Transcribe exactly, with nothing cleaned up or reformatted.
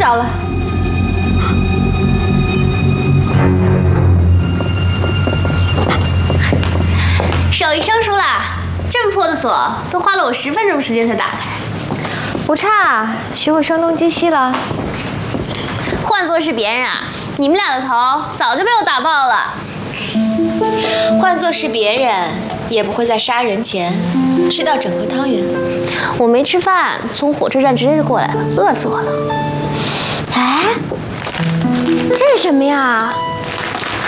着了。 手艺生疏啦，这么破的锁都花了我十分钟时间才打开。 不差，学会声东击西了。 换作是别人啊，你们俩的头早就被我打爆了。 换作是别人，也不会在杀人前吃到整盒汤圆。 我没吃饭，从火车站直接就过来了，饿死我了。 哎，这是什么呀？